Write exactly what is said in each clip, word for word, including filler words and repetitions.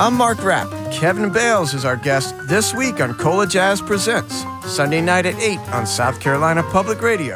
I'm Mark Rapp. Kevin Bales is our guest this week on Cola Jazz Presents, Sunday night at eight on South Carolina Public Radio.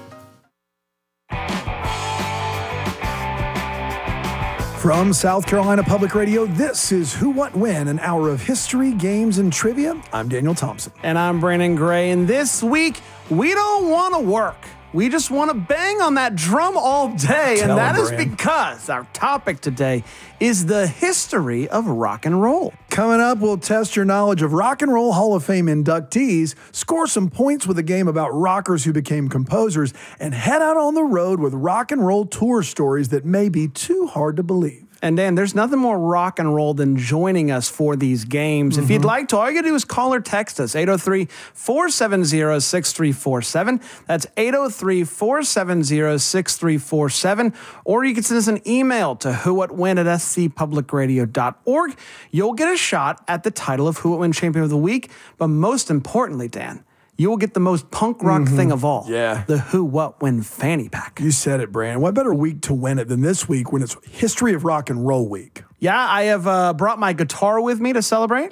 From South Carolina Public Radio, this is Who, What, When, an hour of history, games, and trivia. I'm Daniel Thompson. And I'm Brandon Gray, and this week, we don't want to work. We just want to bang on that drum all day, Tell and that him, is Brand. because our topic today is the history of rock and roll. Coming up, we'll test your knowledge of Rock and Roll Hall of Fame inductees, score some points with a game about rockers who became composers, and head out on the road with rock and roll tour stories that may be too hard to believe. And Dan, there's nothing more rock and roll than joining us for these games. Mm-hmm. If you'd like to, all you gotta do is call or text us, eight oh three, four seven zero, six three four seven. That's eight oh three, four seven zero, six three four seven. Or you can send us an email to whowhatwhen at s c public radio dot org. You'll get a shot at the title of Who What When Champion of the Week. But most importantly, Dan, you will get the most punk rock mm-hmm. thing of all. Yeah. The Who, What, When fanny pack. You said it, Brandon. What better week to win it than this week when it's History of Rock and Roll Week? Yeah, I have uh, brought my guitar with me to celebrate.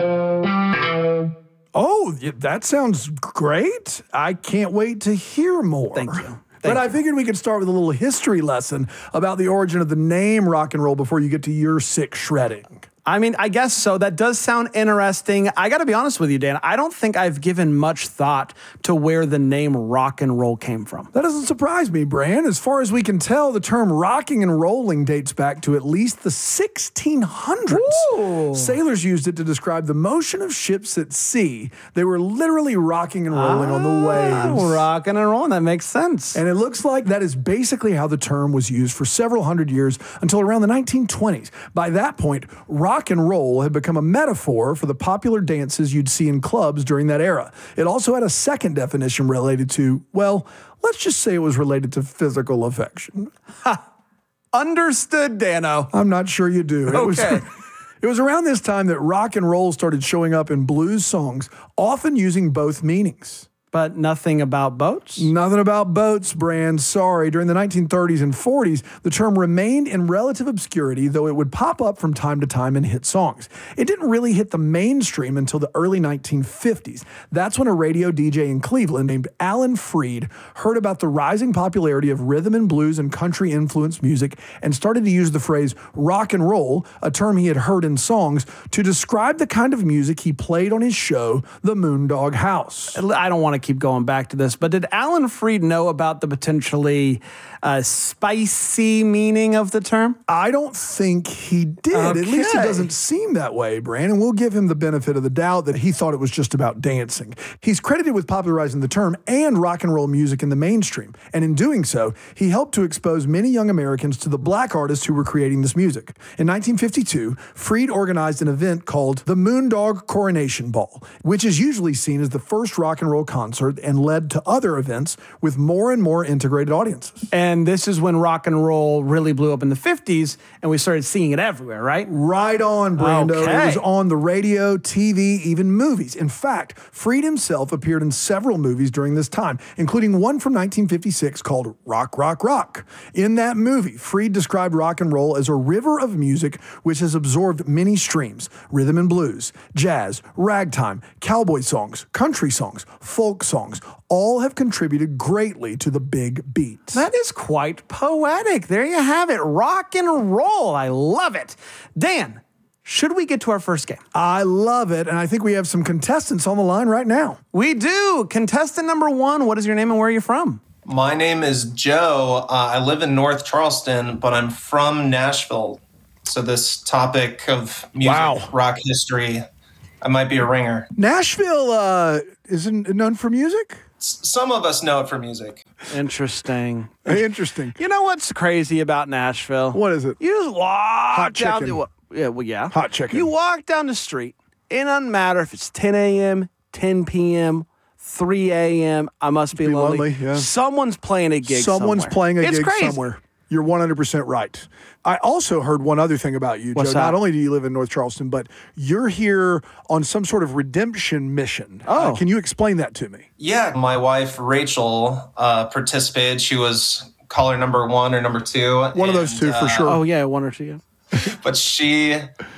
Oh, yeah, that sounds great. I can't wait to hear more. Thank you. Thank but you. I figured we could start with a little history lesson about the origin of the name rock and roll before you get to your sick shredding. I mean, I guess so. That does sound interesting. I got to be honest with you, Dan. I don't think I've given much thought to where the name rock and roll came from. That doesn't surprise me, Bran. As far as we can tell, the term rocking and rolling dates back to at least the sixteen hundreds. Ooh. Sailors used it to describe the motion of ships at sea. They were literally rocking and rolling ah, on the waves. Rocking and rolling. That makes sense. And it looks like that is basically how the term was used for several hundred years until around the nineteen twenties. By that point, rock Rock and roll had become a metaphor for the popular dances you'd see in clubs during that era. It also had a second definition related to, well, let's just say it was related to physical affection. Ha! Understood, Dano. I'm not sure you do. Okay. It was, it was around this time that rock and roll started showing up in blues songs, often using both meanings. But nothing about boats? Nothing about boats, Brand. Sorry. During the nineteen thirties and forties, the term remained in relative obscurity, though it would pop up from time to time in hit songs. It didn't really hit the mainstream until the early nineteen fifties. That's when a radio D J in Cleveland named Alan Freed heard about the rising popularity of rhythm and blues and country-influenced music and started to use the phrase rock and roll, a term he had heard in songs, to describe the kind of music he played on his show, The Moondog House. I don't want to keep going back to this, but did Alan Freed know about the potentially uh, spicy meaning of the term? I don't think he did. Okay. At least it doesn't seem that way, Brandon. We'll give him the benefit of the doubt that he thought it was just about dancing. He's credited with popularizing the term and rock and roll music in the mainstream. And in doing so, he helped to expose many young Americans to the black artists who were creating this music. In nineteen fifty-two, Freed organized an event called the Moondog Coronation Ball, which is usually seen as the first rock and roll concert and led to other events with more and more integrated audiences. And this is when rock and roll really blew up in the fifties, and we started seeing it everywhere, right? Right on, Brando. Okay. It was on the radio, T V, even movies. In fact, Freed himself appeared in several movies during this time, including one from nineteen fifty-six called Rock, Rock, Rock. In that movie, Freed described rock and roll as a river of music which has absorbed many streams: rhythm and blues, jazz, ragtime, cowboy songs, country songs, folk songs. All have contributed greatly to the big beat. That is quite poetic. There you have it. Rock and roll. I love it. Dan, should we get to our first game? I love it, and I think we have some contestants on the line right now. We do. Contestant number one, what is your name and where are you from? My name is Joe. Uh, I live in North Charleston, but I'm from Nashville. So this topic of music, wow. rock history, I might be a ringer. Nashville uh, isn't known for music? S- some of us know it for music. Interesting. Interesting. You know what's crazy about Nashville? What is it? You just walk Hot down chicken. the yeah, well, yeah. Hot chicken. You walk down the street. It doesn't matter if it's ten a.m., ten p.m., three a.m. I must be, be lonely. lonely yeah. Someone's playing a gig Someone's somewhere. playing a it's gig crazy. somewhere. You're one hundred percent right. I also heard one other thing about you, What's Joe. that? Not only do you live in North Charleston, but you're here on some sort of redemption mission. Oh. Uh, can you explain that to me? Yeah, my wife, Rachel, uh, participated. She was caller number one or number two. One of those two, for uh, sure. Oh, yeah, one or two, yeah. But she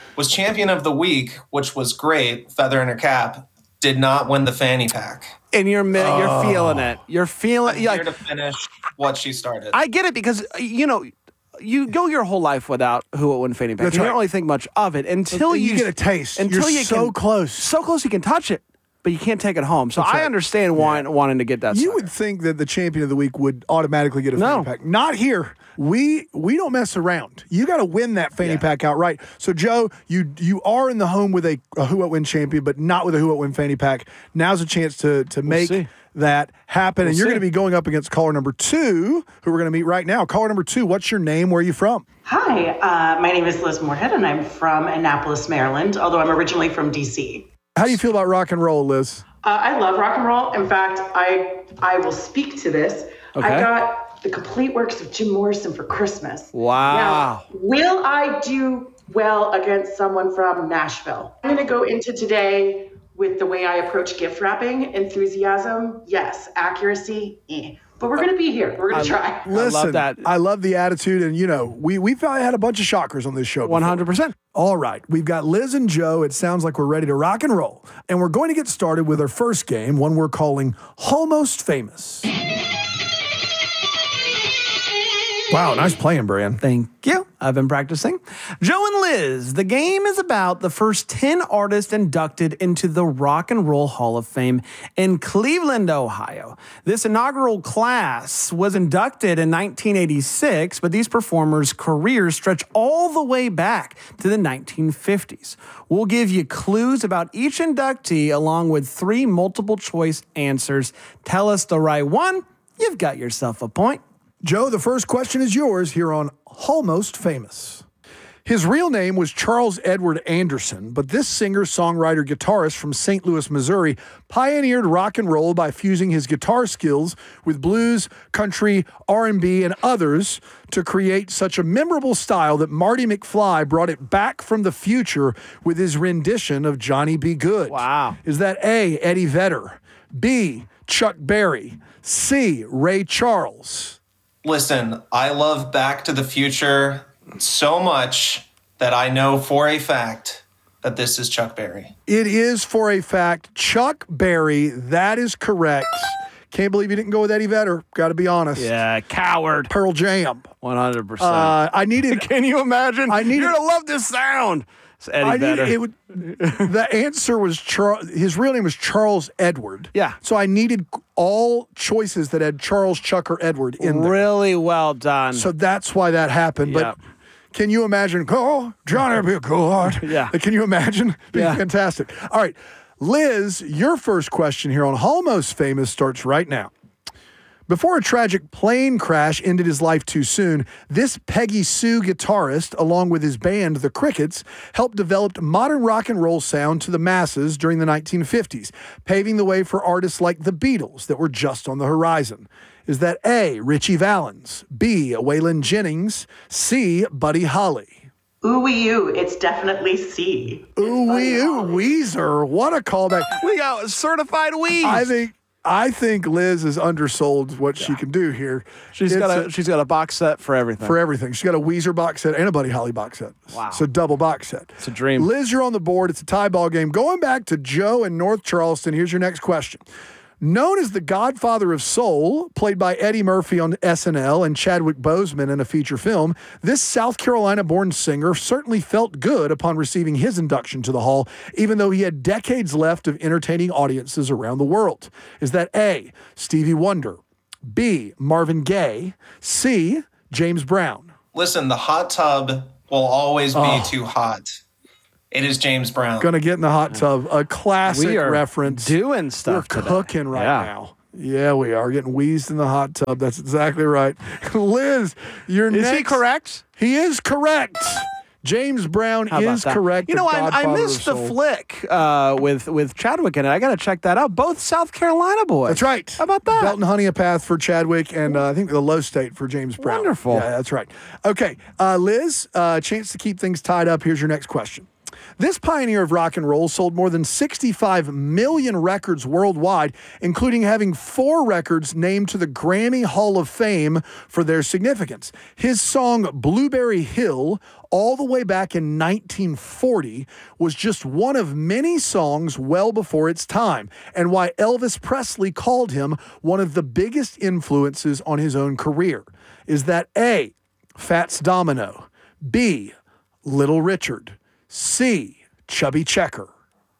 was champion of the week, which was great, feather in her cap, did not win the fanny pack. And you're mi- you're feeling it. You're feeling I'm you're here like, to finish what she started. I get it because you know you go your whole life without who it win fanny pack. That's You right. don't really think much of it until You you, get a taste. Until You're you so can, close. so close you can touch it, but you can't take it home. So I right. understand why, wanting to get that. You sucker. would think that the champion of the week would automatically get a fanny No. pack. Not here. We we don't mess around. You got to win that fanny pack outright. So Joe, you you are in the home with a, a Who What Win champion, but not with a Who What Win fanny pack. Now's a chance to to make see. that happen, and We'll you're see. going to be going up against caller number two, who we're going to meet right now. Caller number two, what's your name? Where are you from? Hi, uh, my name is Liz Moorhead, and I'm from Annapolis, Maryland, although I'm originally from D C. How do you feel about rock and roll, Liz? Uh, I love rock and roll. In fact, I I will speak to this. Okay. I got the complete works of Jim Morrison for Christmas. Wow. Now, will I do well against someone from Nashville? I'm going to go into today with the way I approach gift wrapping. Enthusiasm, yes. Accuracy, eh. But we're going to be here. We're going to try. Listen, that. I love the attitude, and you know, we we probably had a bunch of shockers on this show. before. one hundred percent. All right, we've got Liz and Joe. It sounds like we're ready to rock and roll, and we're going to get started with our first game, one we're calling Almost Famous. Wow, nice playing, Brian. Thank you. I've been practicing. Joe and Liz, the game is about the first ten artists inducted into the Rock and Roll Hall of Fame in Cleveland, Ohio. This inaugural class was inducted in nineteen eighty-six, but these performers' careers stretch all the way back to the nineteen fifties. We'll give you clues about each inductee along with three multiple choice answers. Tell us the right one, you've got yourself a point. Joe, the first question is yours here on Almost Famous. His real name was Charles Edward Anderson, but this singer, songwriter, guitarist from Saint Louis, Missouri, pioneered rock and roll by fusing his guitar skills with blues, country, R and B, and others to create such a memorable style that Marty McFly brought it back from the future with his rendition of Johnny B. Good. Wow. Is that A, Eddie Vedder, B, Chuck Berry, C, Ray Charles? Listen, I love Back to the Future so much that I know for a fact that this is Chuck Berry. It is, for a fact, Chuck Berry. That is correct. Can't believe you didn't go with Eddie Vedder. Got to be honest. Yeah, coward. Pearl Jam. one hundred percent. Uh, I needed. Can you imagine? I needed- You're going to love this sound. It's Eddie I Vedder. needed. It would. The answer was Charles. His real name was Charles Edward. Yeah. So I needed all choices that had Charles, Chuck, or Edward in there. Really well done. So that's why that happened. Yep. But can you imagine? Oh, Johnny B. Good. Yeah. Can you imagine? Be Yeah. fantastic. All right, Liz, your first question here on Almost Famous starts right now. Before a tragic plane crash ended his life too soon, this Peggy Sue guitarist, along with his band, The Crickets, helped develop modern rock and roll sound to the masses during the nineteen fifties, paving the way for artists like the Beatles that were just on the horizon. Is that A, Richie Valens, B, Waylon Jennings, C, Buddy Holly? Ooh, wee, ooh, it's definitely C. Ooh, wee, ooh, Weezer. What a callback. we got certified weeds. I think I think Liz is undersold what she can do here. she's It's got a, she's got a box set for everything. for everything. She's got a Weezer box set and a Buddy Holly box set. Wow. So double box set. It's a dream. Liz, you're on the board. It's a tie ball game. Going back to Joe in North Charleston, here's your next question. Known as the Godfather of Soul, played by Eddie Murphy on S N L and Chadwick Boseman in a feature film, this South Carolina-born singer certainly felt good upon receiving his induction to the Hall, even though he had decades left of entertaining audiences around the world. Is that A, Stevie Wonder, B, Marvin Gaye, C, James Brown? Listen, the hot tub will always be Oh. too hot. It is James Brown. Gonna get in the hot tub. A classic we are reference. doing stuff We're today. cooking right Yeah. now. Yeah, we are getting wheezed in the hot tub. That's exactly right. Liz, you're Is next. he correct? He is correct. James Brown How about is that? correct. You the know, I, I Godfather missed of the Soul. flick uh, with with Chadwick in it. I got to check that out. Both South Carolina boys. That's right. How about that? Belton Honeypath for Chadwick, and uh, I think the Low State for James Brown. Wonderful. Yeah, that's right. Okay, uh, Liz, uh, chance to keep things tied up. Here's your next question. This pioneer of rock and roll sold more than sixty-five million records worldwide, including having four records named to the Grammy Hall of Fame for their significance. His song Blueberry Hill, all the way back in nineteen forty, was just one of many songs well before its time, and why Elvis Presley called him one of the biggest influences on his own career. Is that A, Fats Domino, B, Little Richard, C, Chubby Checker?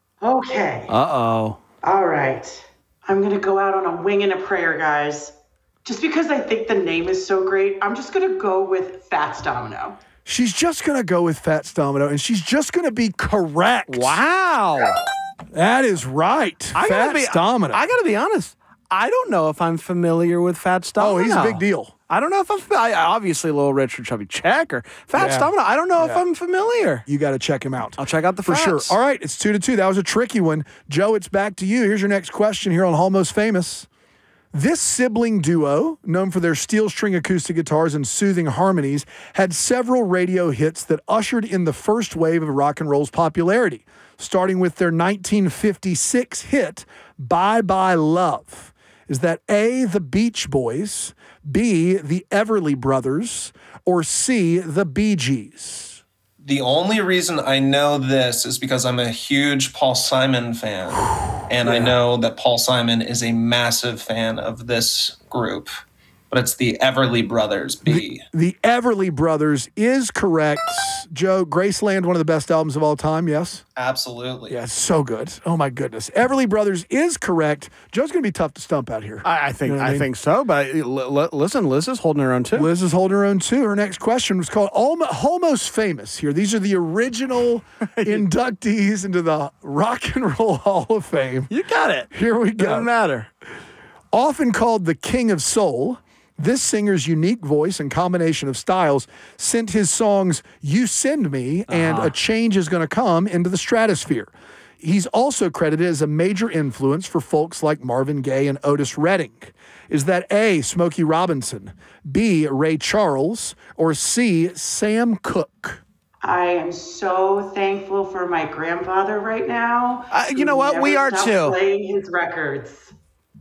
Okay. Uh-oh. All right. I'm going to go out on a wing and a prayer, guys. Just because I think the name is so great, I'm just going to go with Fats Domino. She's just going to go with Fats Domino, and she's just going to be correct. Wow. That is right. I gotta Fats be, Domino. I got to be honest. I don't know if I'm familiar with Fats Domino. Oh, he's a big deal. I don't know if I'm I, obviously Little Richard, Chubby Checker. Fats Yeah. Domino, I don't know Yeah. if I'm familiar. You got to check him out. I'll check out the For Fats. sure. All right, it's two to two. That was a tricky one. Joe, it's back to you. Here's your next question here on Almost Famous. This sibling duo, known for their steel string acoustic guitars and soothing harmonies, had several radio hits that ushered in the first wave of rock and roll's popularity, starting with their nineteen fifty-six hit, Bye Bye Love. Is that A, the Beach Boys, B, the Everly Brothers, or C, the Bee Gees? The only reason I know this is because I'm a huge Paul Simon fan. And I know that Paul Simon is a massive fan of this group. But it's the Everly Brothers, B. The Everly Brothers is correct. Joe, Graceland, one of the best albums of all time, yes? Absolutely. Yeah, it's so good. Oh, my goodness. Everly Brothers is correct. Joe's going to be tough to stump out here. I, I think You know what I I mean? think so, but l- l- listen, Liz is holding her own too. Liz is holding her own, too. Her next question was called Almo- Almost Famous here. These are the original inductees into the Rock and Roll Hall of Fame. You got it. Here we go. Doesn't matter. Often called the King of Soul, this singer's unique voice and combination of styles sent his songs You Send Me and A Change Is Gonna Come into the stratosphere. He's also credited as a major influence for folks like Marvin Gaye and Otis Redding. Is that A, Smokey Robinson, B, Ray Charles, or C, Sam Cooke? I am so thankful for my grandfather right now. Uh, you who know what? We never are stopped too. Playing his records.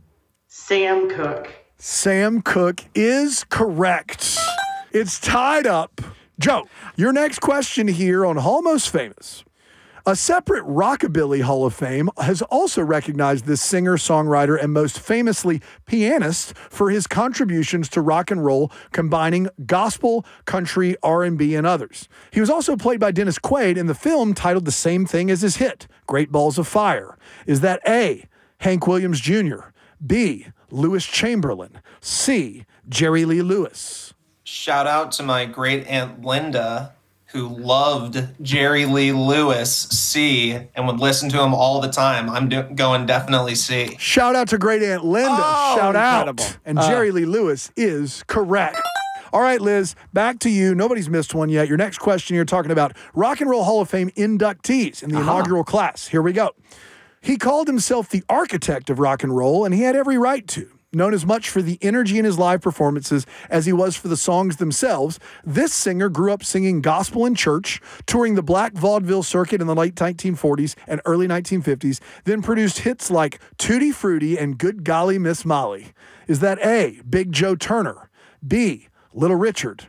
Sam Cooke. Sam Cooke is correct. It's tied up. Joe, your next question here on Almost Famous. A separate Rockabilly Hall of Fame has also recognized this singer, songwriter, and most famously pianist for his contributions to rock and roll, combining gospel, country, R and B, and others. He was also played by Dennis Quaid in the film titled the same thing as his hit, Great Balls of Fire. Is that A, Hank Williams Junior, B, Lewis Chamberlain, C, Jerry Lee Lewis? Shout out to my great aunt Linda, who loved Jerry Lee Lewis, C, and would listen to him all the time. I'm do- going definitely C. Shout out to great aunt Linda. Oh, Shout incredible. out. And Jerry Lee Lewis is correct. All right, Liz, back to you. Nobody's missed one yet. Your next question, you're talking about Rock and Roll Hall of Fame inductees in the inaugural class. Here we go. He called himself the architect of rock and roll, and he had every right to. Known as much for the energy in his live performances as he was for the songs themselves, this singer grew up singing gospel in church, touring the black vaudeville circuit in the late nineteen forties and early nineteen fifties, then produced hits like Tutti Frutti and Good Golly Miss Molly. Is that A, Big Joe Turner, B, Little Richard,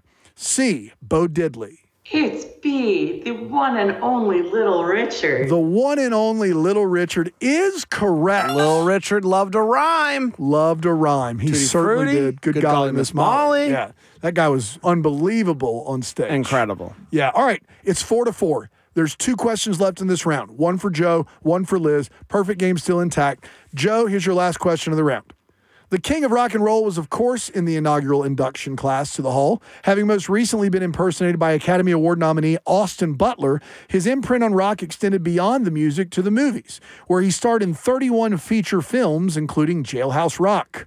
C, Bo Diddley? It's B, the one and only Little Richard. The one and only Little Richard is correct. Little Richard loved to rhyme. Loved a rhyme. He Tutti certainly Frutti, did. Good, golly, Miss Molly. Yeah, that guy was unbelievable on stage. Incredible. Yeah. All right. It's four to four. There's two questions left in this round. One for Joe, one for Liz. Perfect game still intact. Joe, here's your last question of the round. The king of rock and roll was, of course, in the inaugural induction class to the Hall. Having most recently been impersonated by Academy Award nominee Austin Butler, his imprint on rock extended beyond the music to the movies, where he starred in thirty-one feature films, including Jailhouse Rock.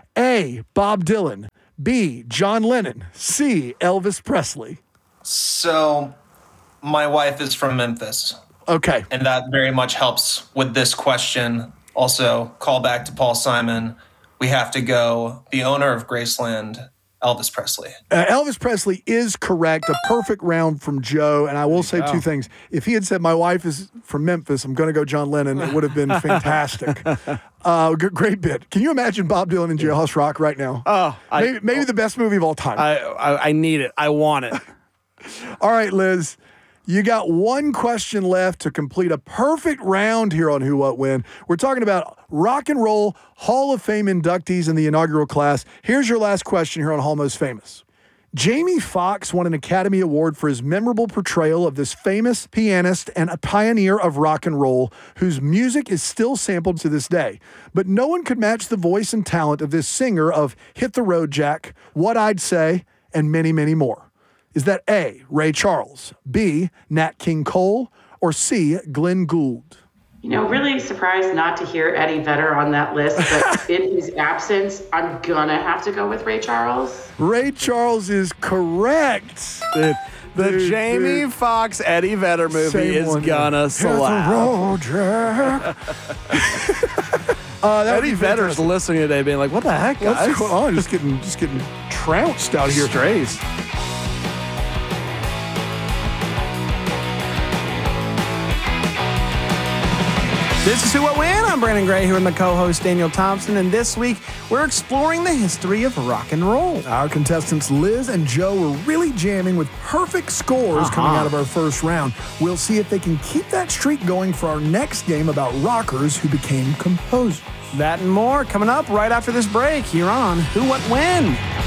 A, Bob Dylan. B, John Lennon. C, Elvis Presley. So, my wife is from Memphis, Okay. and that very much helps with this question. Also, call back to Paul Simon. We have to go. The owner of Graceland, Elvis Presley. Uh, Elvis Presley is correct. A perfect round from Joe. And I will say two things. If he had said, my wife is from Memphis, I'm going to go John Lennon, it would have been fantastic. Uh, g- great bit. Can you imagine Bob Dylan in Jailhouse Rock right now? Oh, I, maybe maybe the best movie of all time. I, I, I need it. I want it. All right, Liz. You got one question left to complete a perfect round here on Who, What, When. We're talking about Rock and Roll Hall of Fame inductees in the inaugural class. Here's your last question here on Hall Most Famous. Jamie Foxx won an Academy Award for his memorable portrayal of this famous pianist and a pioneer of rock and roll whose music is still sampled to this day. But no one could match the voice and talent of this singer of Hit the Road Jack, What I'd Say, and many, many more. Is that A, Ray Charles, B, Nat King Cole, or C, Glenn Gould? You know, really surprised not to hear Eddie Vedder on that list, but in his absence, I'm gonna have to go with Ray Charles. Ray Charles is correct. The, the Dude, Jamie dude. Foxx Eddie Vedder movie Same is one. gonna slap. Road Jack. uh, that would Eddie be Vedder's fantastic. listening today being like, what the heck, guys? What's going on? Just getting, just getting trounced out here. Strays. This is Who What When. I'm Brandon Gray here with my co-host Daniel Thompson, and this week we're exploring the history of rock and roll. Our contestants Liz and Joe were really jamming with perfect scores Uh-huh. coming out of our first round. We'll see if they can keep that streak going for our next game about rockers who became composers. That and more coming up right after this break here on Who What When.